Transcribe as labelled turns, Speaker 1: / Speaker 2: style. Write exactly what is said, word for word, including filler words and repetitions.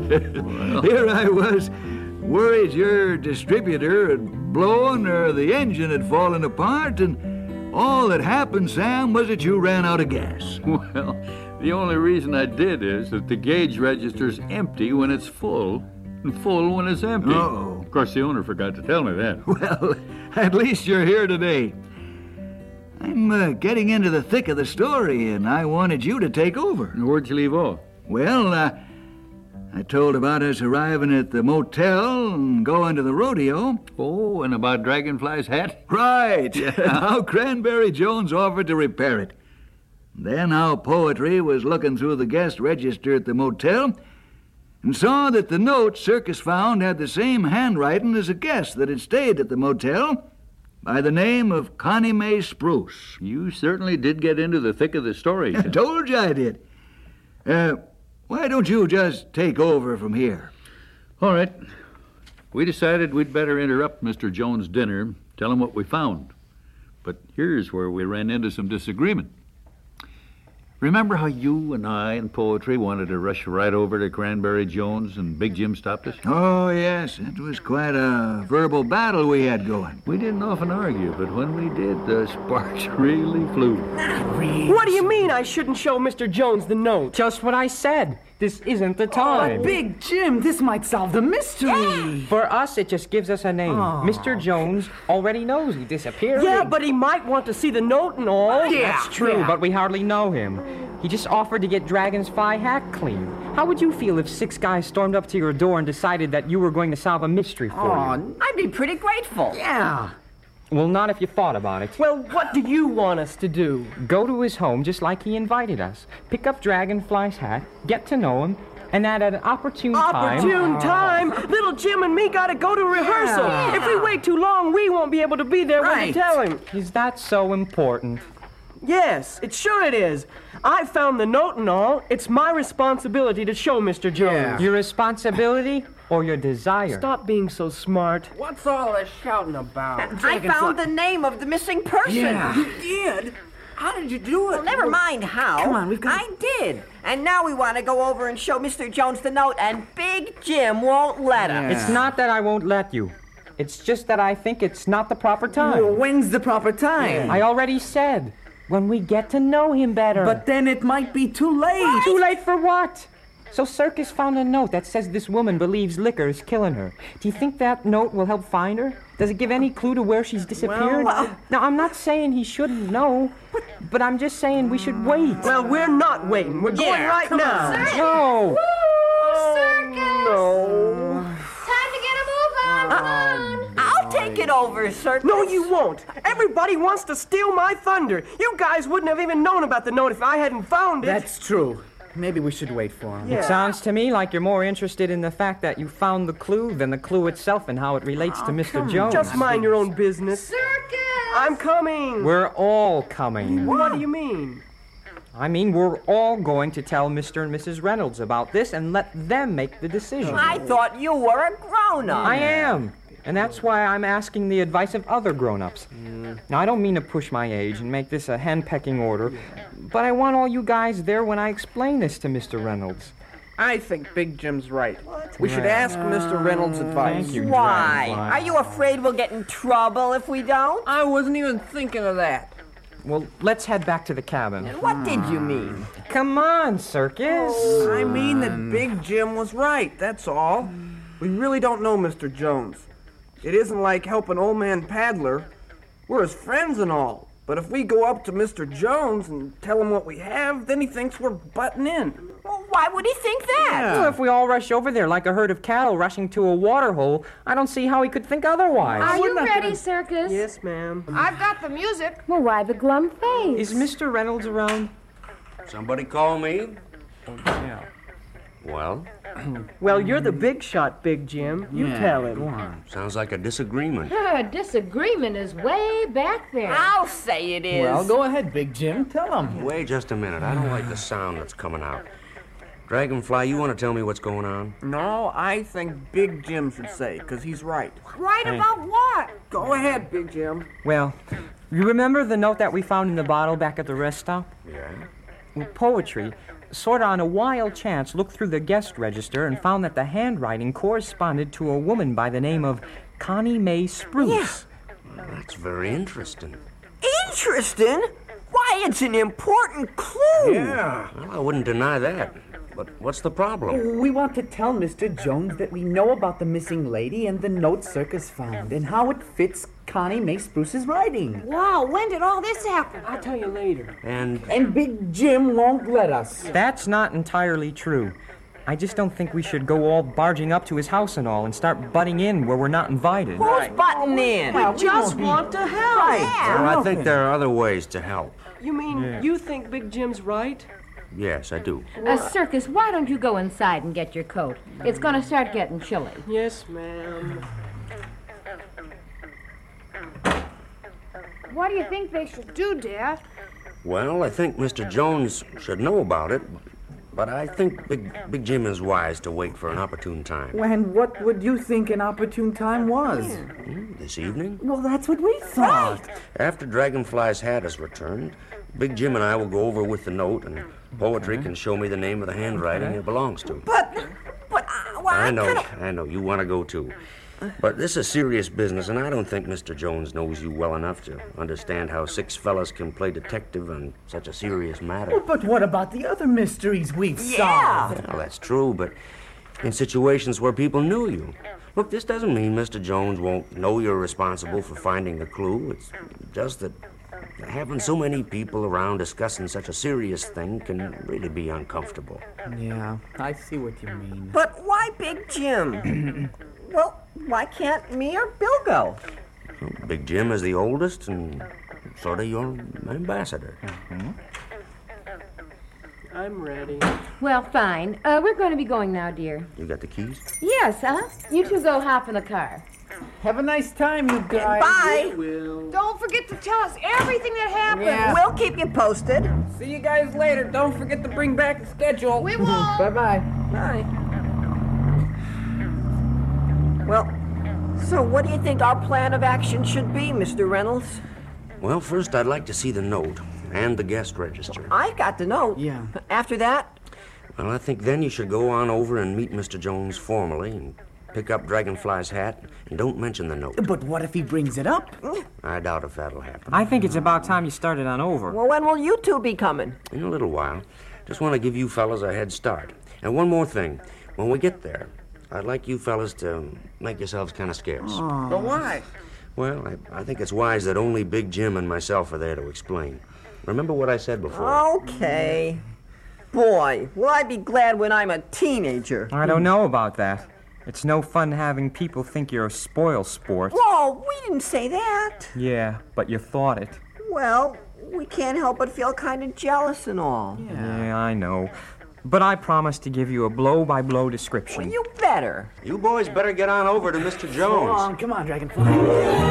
Speaker 1: Here I was, worried your distributor had blown or the engine had fallen apart, and all that happened, Sam, was that you ran out of gas.
Speaker 2: Well, the only reason I did is that the gauge register's empty when it's full and full when it's empty.
Speaker 1: Oh.
Speaker 2: Of course, the owner forgot to tell me that.
Speaker 1: Well, at least you're here today. I'm uh, getting into the thick of the story, and I wanted you to take over.
Speaker 2: Where'd you leave off?
Speaker 1: Well, uh, I told about us arriving at the motel and going to the rodeo.
Speaker 2: Oh, and about Dragonfly's hat?
Speaker 1: Right. How Cranberry Jones offered to repair it. Then how Poetry was looking through the guest register at the motel and saw that the note Circus found had the same handwriting as a guest that had stayed at the motel by the name of Connie Mae Spruce.
Speaker 2: You certainly did get into the thick of the story.
Speaker 1: I told you I did. Uh, why don't you just take over from here?
Speaker 2: All right. We decided we'd better interrupt Mister Jones' dinner, tell him what we found. But here's where we ran into some disagreement. Remember how you and I and Poetry wanted to rush right over to Cranberry Jones and Big Jim stopped us?
Speaker 1: Oh, yes. It was quite a verbal battle we had going.
Speaker 2: We didn't often argue, but when we did, the sparks really flew.
Speaker 3: What do you mean I shouldn't show Mister Jones the note?
Speaker 4: Just what I said. This isn't the time.
Speaker 5: Oh, Big Jim, this might solve the mystery.
Speaker 4: For us, it just gives us a name.
Speaker 5: Oh.
Speaker 4: Mister Jones already knows he disappeared.
Speaker 3: Yeah, but he might want to see the note and all.
Speaker 5: Yeah.
Speaker 4: That's true,
Speaker 5: yeah.
Speaker 4: but we hardly know him. He just offered to get Dragonfly hat clean. How would you feel if six guys stormed up to your door and decided that you were going to solve a mystery for
Speaker 5: Oh,
Speaker 4: you?
Speaker 6: I'd be pretty grateful.
Speaker 5: Yeah.
Speaker 4: Well, not if you thought about it.
Speaker 3: Well, what do you want us to do?
Speaker 4: Go to his home just like he invited us. Pick up Dragonfly's hat, get to know him, and at an opportune time...
Speaker 3: Opportune time? Little Jim and me gotta go to rehearsal.
Speaker 5: Yeah.
Speaker 3: If we wait too long, we won't be able to be there when we
Speaker 5: Right.
Speaker 3: tell him.
Speaker 4: Is that so important?
Speaker 3: Yes, it sure it is. I found the note and all. It's my responsibility to show Mister Jones.
Speaker 5: Yeah.
Speaker 4: Your responsibility or your desire?
Speaker 3: Stop being so smart.
Speaker 5: What's all this shouting about?
Speaker 6: I found the name of the missing person.
Speaker 5: Yeah. You did? How did you do it?
Speaker 6: Well, never mind how.
Speaker 5: Come on, we've got-
Speaker 6: I did. And now we want to go over and show Mister Jones the note, and Big Jim won't let us.
Speaker 5: Yeah.
Speaker 4: It's not that I won't let you. It's just that I think it's not the proper time.
Speaker 5: Well, when's the proper time?
Speaker 4: I already said, when we get to know him better.
Speaker 5: But then it might be too late.
Speaker 4: Too late for what? So Circus found a note that says this woman believes liquor is killing her. Do you think that note will help find her? Does it give any clue to where she's disappeared?
Speaker 5: Well, uh,
Speaker 4: now, I'm not saying he shouldn't know, but I'm just saying we should wait.
Speaker 3: Well, we're not waiting. We're going
Speaker 6: Yeah,
Speaker 3: right
Speaker 5: come
Speaker 3: now.
Speaker 5: on.
Speaker 4: No!
Speaker 3: No.
Speaker 7: Time to get a move on. Come on.
Speaker 6: I'll take it over, Circus.
Speaker 3: No, you won't. Everybody wants to steal my thunder. You guys wouldn't have even known about the note if I hadn't found it.
Speaker 5: That's true. Maybe we should wait for him.
Speaker 3: Yeah.
Speaker 4: It sounds to me like you're more interested in the fact that you found the clue than the clue itself and how it relates to Mister Jones.
Speaker 3: Just mind your own business.
Speaker 7: Circus.
Speaker 3: I'm coming.
Speaker 4: We're all coming.
Speaker 3: What do you mean?
Speaker 4: I mean, we're all going to tell Mister and Missus Reynolds about this and let them make the decision.
Speaker 6: I thought you were a grown-up.
Speaker 4: I am. And that's why I'm asking the advice of other grown-ups. Now, I don't mean to push my age and make this a hen-pecking order, but I want all you guys there when I explain this to Mister Reynolds.
Speaker 8: I think Big Jim's right. We should ask Mister Reynolds' advice.
Speaker 4: Thank you,
Speaker 6: Why?
Speaker 4: Dragonfly.
Speaker 6: Are you afraid we'll get in trouble if we don't?
Speaker 8: I wasn't even thinking of that.
Speaker 4: Well, let's head back to the cabin.
Speaker 6: What did you mean?
Speaker 4: Come on, Circus.
Speaker 8: I mean that Big Jim was right, that's all. We really don't know Mister Jones. It isn't like helping old man Paddler. We're his friends and all. But if we go up to Mister Jones and tell him what we have, then he thinks we're butting in.
Speaker 6: Well, why would he think that?
Speaker 4: Well, if we all rush over there like a herd of cattle rushing to a water hole, I don't see how he could think otherwise.
Speaker 7: Are you
Speaker 8: not
Speaker 7: ready,
Speaker 8: gonna-
Speaker 7: Circus?
Speaker 3: Yes, ma'am.
Speaker 7: I've got the music. Well, why the glum face?
Speaker 4: Is Mister Reynolds around?
Speaker 9: Somebody call me?
Speaker 4: Yeah.
Speaker 9: Well,
Speaker 3: Well, you're the big shot, Big Jim. You tell him.
Speaker 9: sounds like a disagreement.
Speaker 7: Her disagreement is way back there.
Speaker 6: I'll say it is.
Speaker 5: Well, go ahead, Big Jim. Tell him.
Speaker 9: Wait just a minute. I don't like the sound that's coming out. Dragonfly, you want to tell me what's going on?
Speaker 8: No, I think Big Jim should say, because he's right.
Speaker 7: Right about what?
Speaker 8: Go ahead, Big Jim.
Speaker 4: Well, you remember the note that we found in the bottle back at the rest stop?
Speaker 9: Yeah.
Speaker 4: Well, Poetry, sort of on a wild chance, looked through the guest register and found that the handwriting corresponded to a woman by the name of Connie Mae Spruce.
Speaker 9: Well, that's very interesting.
Speaker 6: Interesting? Why, it's an important clue.
Speaker 5: Yeah.
Speaker 9: Well, I wouldn't deny that. But what's the problem?
Speaker 5: We want to tell Mister Jones that we know about the missing lady and the note Circus found and how it fits Connie Mae Spruce's writing.
Speaker 7: Wow, when did all this happen?
Speaker 3: I'll tell you later.
Speaker 9: And
Speaker 5: And Big Jim won't let us.
Speaker 4: That's not entirely true. I just don't think we should go all barging up to his house and all and start butting in where we're not invited.
Speaker 6: Who's butting in?
Speaker 3: We just want to help.
Speaker 9: well, I think there are other ways to help.
Speaker 3: You mean you think Big Jim's right?
Speaker 9: Yes, I do.
Speaker 7: Uh, Circus, why don't you go inside and get your coat? It's going to start getting chilly.
Speaker 3: Yes, ma'am.
Speaker 7: What do you think they should do, Dad?
Speaker 9: Well, I think Mister Jones should know about it, but I think Big, Big Jim is wise to wait for an opportune time.
Speaker 5: And what would you think an opportune time was?
Speaker 9: Hmm, This evening?
Speaker 5: Well, that's what we thought.
Speaker 9: After Dragonfly's hat is returned, Big Jim and I will go over with the note, and Poetry can show me the name of the handwriting it belongs to.
Speaker 6: But, but, uh, well,
Speaker 9: I know,
Speaker 6: kinda...
Speaker 9: I know, you want to go too. But this is serious business, and I don't think Mister Jones knows you well enough to understand how six fellas can play detective on such a serious matter.
Speaker 5: Well, but what about the other mysteries we've
Speaker 6: Yeah.
Speaker 5: solved?
Speaker 9: Well, that's true, but in situations where people knew you. Look, this doesn't mean Mister Jones won't know you're responsible for finding the clue. It's just that having so many people around discussing such a serious thing can really be uncomfortable.
Speaker 5: Yeah, I see what you mean.
Speaker 6: But why Big Jim? Well, why can't me or Bill go?
Speaker 9: Well, Big Jim is the oldest and sort of your ambassador.
Speaker 3: I'm ready.
Speaker 7: Well, fine. Uh, we're going to be going now, dear.
Speaker 9: You got the keys?
Speaker 7: Yes, huh? You two go hop in the car.
Speaker 5: Have a nice time, you guys.
Speaker 6: Bye.
Speaker 3: Will.
Speaker 7: Don't forget to tell us everything that happened.
Speaker 5: Yeah.
Speaker 6: We'll keep you posted.
Speaker 5: See you guys later. Don't forget to bring back the schedule.
Speaker 7: We won't.
Speaker 5: Bye-bye.
Speaker 6: Bye. Well, so what do you think our plan of action should be, Mister Reynolds?
Speaker 9: Well, first I'd like to see the note and the guest register.
Speaker 6: I've got the note.
Speaker 5: Yeah.
Speaker 6: After that,
Speaker 9: Well, I think then you should go on over and meet Mister Jones formally and pick up Dragonfly's hat and don't mention the note.
Speaker 5: But what if he brings it up?
Speaker 9: I doubt if that'll happen.
Speaker 4: I think it's about time you started on over.
Speaker 6: well, when will you two be coming?
Speaker 9: In a little while. Just want to give you fellas a head start. And one more thing. When we get there, I'd like you fellas to make yourselves kind of scarce.
Speaker 8: But why?
Speaker 9: Well, I, I think it's wise that only Big Jim and myself are there to explain. Remember what I said before?
Speaker 6: Okay. Boy, will I be glad when I'm a teenager.
Speaker 4: I don't know about that. It's no fun having people think you're a spoil sport.
Speaker 6: Whoa, we didn't say that.
Speaker 4: Yeah, but you thought it.
Speaker 6: Well, we can't help but feel kind of jealous and all.
Speaker 4: Yeah, I know. But I promise to give you a blow-by-blow description.
Speaker 6: Well, you better.
Speaker 9: You boys better get on over to Mister
Speaker 5: Come
Speaker 9: Jones.
Speaker 5: on, come on, Dragonfly.